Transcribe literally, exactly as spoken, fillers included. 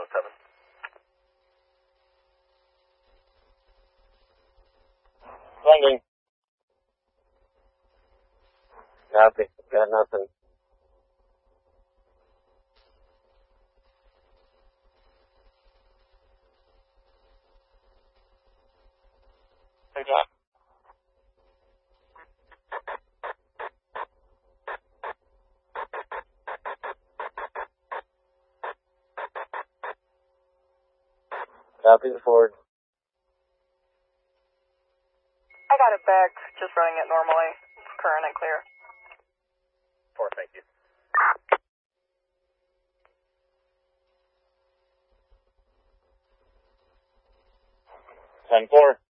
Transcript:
oh seven. Landing. Copy. Got nothing. Good job. Copy the Ford. I got it back, just running it normally. It's current and clear. Four, thank you. ten four.